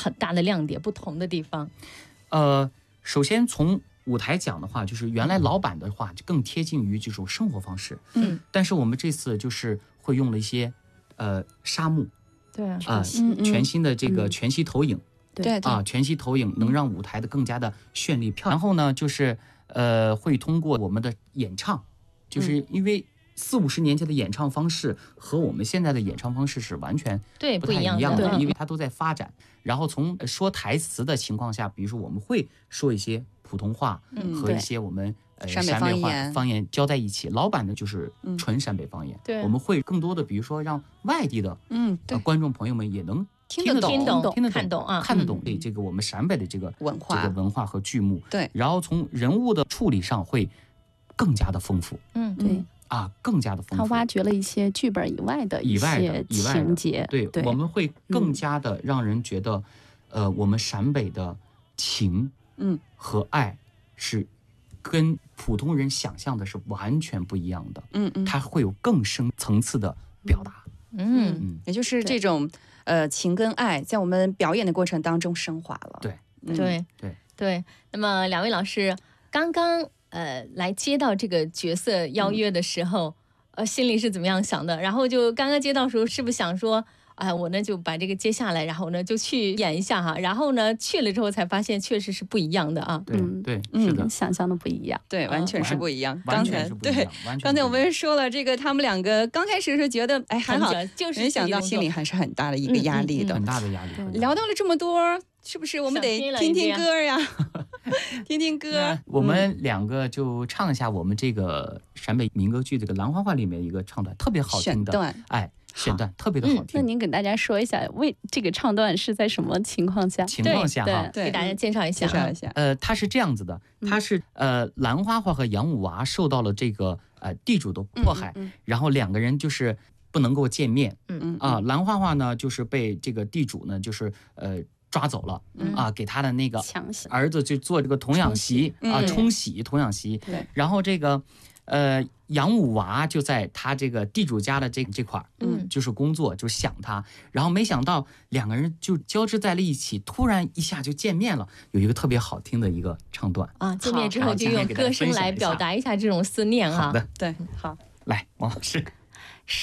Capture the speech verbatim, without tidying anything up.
很大的亮点，不同的地方？ 呃，首先从舞台讲的话，就是原来老版的话就更贴近于这种生活方式， 嗯， 但是我们这次就是会用了一些呃沙幕， 对啊， 啊、 嗯嗯全新的这个嗯全息投影。 对啊，全息投影能让舞台的更加的绚丽漂亮。然后呢，就是呃，会通过我们的演唱，就是因为四五十年前的演唱方式和我们现在的演唱方式是完全对不太不一样的一样的， 对因为它都在发展。然后从说台词的情况下，比如说我们会说一些普通话和一些我们。呃， 陕北陕北话方言方言交在一起，老版的就是纯陕北方言。 对我们会更多的，比如说让外地的嗯，对呃，观众朋友们也能听得懂听听懂听得看懂啊看得懂对这个我们陕北的这个文化这个文化和剧目。 对， 然后从人物的处理上会更加的丰富嗯， 对， 啊，更加的丰富。 他挖掘了一些剧本以外的一以外些的以外的情节， 对， 对我们会更加的让人觉得，呃，我们陕北的情， 嗯， 和爱是跟普通人想象的是完全不一样的。 嗯嗯， 它会有更深层次的表达。 嗯， 嗯， 也就是这种呃情跟爱，在我们表演的过程当中升华了。 对， 嗯对对对。那么两位老师刚刚呃来接到这个角色邀约的时候，呃心里是怎么样想的？然后就刚刚接到的时候，是不是想说？哎，我呢就把这个接下来，然后呢就去演一下哈，然后呢去了之后才发现确实是不一样的啊。 对嗯对， 嗯是的， 想象的不一样，对，完全是不一样。 完刚才全是不一样对， 完全刚才我不一样们说了这个，他们两个刚开始是觉得哎还好， 就是没想到心里还是很大的一个压力的。 很大的压力。 嗯聊到了这么多，是不是我们得听听歌呀？听听歌。 我们两个就唱一下我们这个陕北民歌剧这个《兰花花》里面一个唱段，特别好听的选段， 哎，选段特别的好听。 那您给大家说一下，为这个唱段是在什么情况下？ 情况下哈， 对， 给大家介绍一下， 介绍一下。 呃，它是这样子的，它是呃兰花花和杨五娃受到了这个呃地主的迫害，然后两个人就是不能够见面。 嗯啊，兰花花呢就是被这个地主呢就是呃。抓走了、 嗯、 啊，给他的那个儿子就做这个童养媳啊，冲喜童养媳。 对， 然后这个呃杨五娃就在他这个地主家的这这块儿， 嗯， 就是工作，就想他。然后没想到两个人就交织在了一起，突然一下就见面了，有一个特别好听的一个唱段啊。见面之后就用歌声来表达一下这种思念啊。 好的， 对，好， 来，王老师。